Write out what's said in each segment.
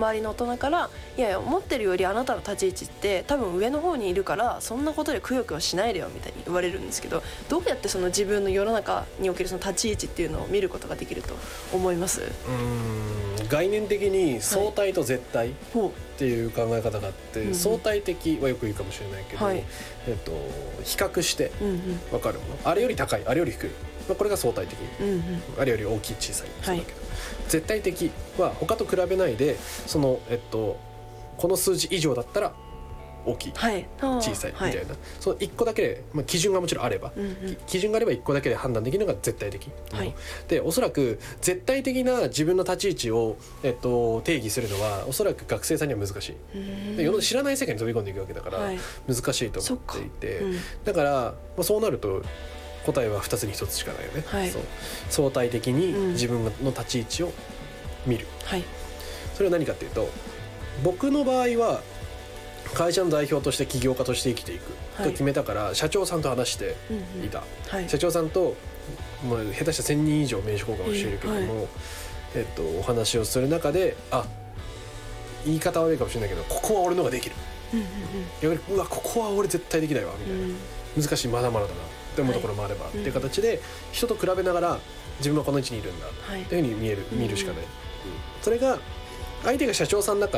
周りの大人からいやいや思ってるよりあなたの立ち位置って多分上の方にいるからそんなことでくよくよしないでよみたいに言われるんですけど、どうやってその自分の世の中におけるその立ち位置っていうのを見ることができると思います？ 概念的に相対と絶対っていう考え方があって、相対的はよく言うかもしれないけど、比較して分かるもの、あれより高いあれより低い、これが相対的、あれより大きい小さいそうだけど、絶対的は他と比べないでその、この数字以上だったら大きい、小さいみたいな、その1個だけで、基準がもちろんあれば、基準があれば1個だけで判断できるのが絶対的、でおそらく絶対的な自分の立ち位置を、定義するのはおそらく学生さんには難しい、で知らない世界に飛び込んでいくわけだから難しいと思っていて、だから、そうなると答えは2つに1つしかないよね、相対的に自分の立ち位置を見る、それは何かっていうと、僕の場合は会社の代表として起業家として生きていくと決めたから、社長さんと話していた、社長さんともう下手した1000人以上名刺交換をしているけども、お話をする中で言い方悪いかもしれないけどここは俺のができる、逆にうわここは俺絶対できないわみたいな、難しいまだまだだなって思うところもあれば、っていう形で人と比べながら自分はこの位置にいるんだっていうふうに見るしかない、それが相手が社長さんだから、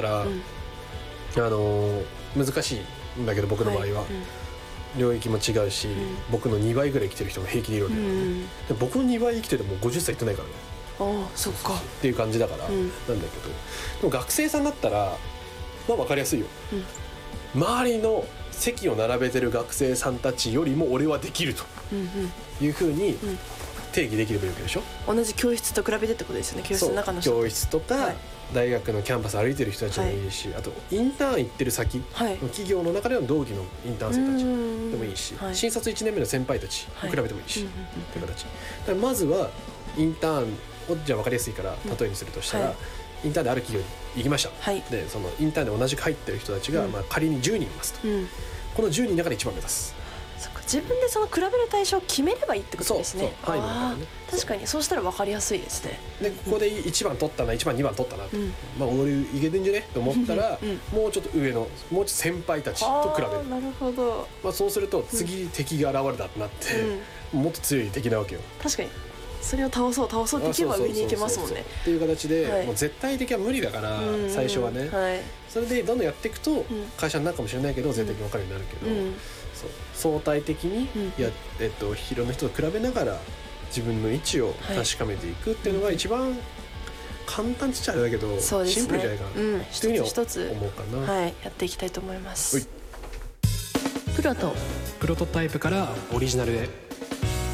難しいんだけど僕の場合は、領域も違うし、僕の2倍ぐらい生きてる人も平気でいるわけだ、で僕の2倍生きてても50歳いってないからね、 そっかっていう感じだから、なんだけど、でも学生さんだったら分かりやすいよ、周りの席を並べてる学生さんたちよりも俺はできるというふうに定義できればいいわけでしょ。 同じ教室と比べてってことですよね。教室の中の人、 教室とか、大学のキャンパス歩いてる人たちもいいし、あとインターン行ってる先、企業の中での同期のインターン生たちでもいいし、新卒1年目の先輩たち比べてもいいし、っていう形だからまずはインターンをじゃあ分かりやすいから例えにするとしたら、インターンである企業に行きました、でそのインターンで同じく入ってる人たちが、仮に10人いますと、この10人の中で一番目指す。 そっか、自分でその比べる対象を決めればいいってことですね。 範囲の中でね。 確かにそうしたら分かりやすいですね。 でここで1番取ったな、1番2番取ったな、俺いけてんじゃねと思ったら、もうちょっと上のもうちょっと先輩たちと比べる。 なるほど。 そうすると次敵が現れたってなって、もっと強い敵なわけよ。 確かにそれを倒そうっていけば上に行けますもんね。 っていう形で、もう絶対的は無理だから、最初はね、それでどんどんやっていくと会社になるかもしれないけど、絶対的に分かるようになるけど、相対的にいろんな人と比べながら自分の位置を確かめていくっていうのが一番簡単ちっちゃいだけど、シンプルじゃないかな、 一つ一つ思うかな。 やっていきたいと思います。プロトタイプからオリジナルへ。